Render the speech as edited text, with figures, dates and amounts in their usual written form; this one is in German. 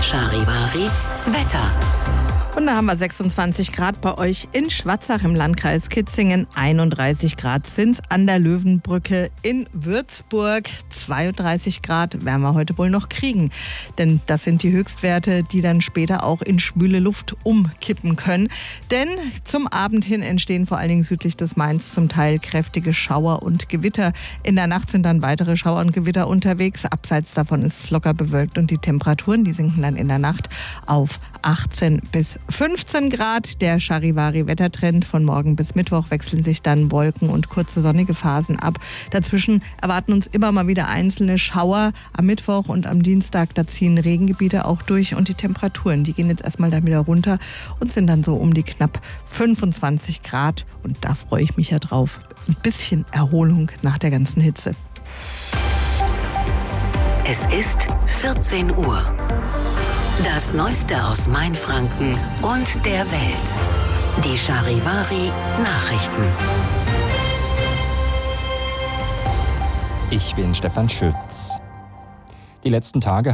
Charivari Wetter. Und da haben wir 26 Grad bei euch in Schwarzach im Landkreis Kitzingen. 31 Grad sind's an der Löwenbrücke in Würzburg. 32 Grad werden wir heute wohl noch kriegen. Denn das sind die Höchstwerte, die dann später auch in schwüle Luft umkippen können. Denn zum Abend hin entstehen vor allen Dingen südlich des Mains zum Teil kräftige Schauer und Gewitter. In der Nacht sind dann weitere Schauer und Gewitter unterwegs. Abseits davon ist es locker bewölkt und die Temperaturen, die sinken dann in der Nacht auf 18 bis 15 Grad. Der Charivari-Wettertrend von morgen bis Mittwoch wechseln sich dann Wolken und kurze sonnige Phasen ab. Dazwischen erwarten uns immer mal wieder einzelne Schauer. Am Mittwoch und am Dienstag, da ziehen Regengebiete auch durch und die Temperaturen, die gehen jetzt erstmal dann wieder runter und sind dann so um die knapp 25 Grad. Und da freue ich mich ja drauf. Ein bisschen Erholung nach der ganzen Hitze. Es ist 14 Uhr. Das Neueste aus Mainfranken und der Welt. Die Charivari Nachrichten. Ich bin Stefan Schütz. Die letzten Tage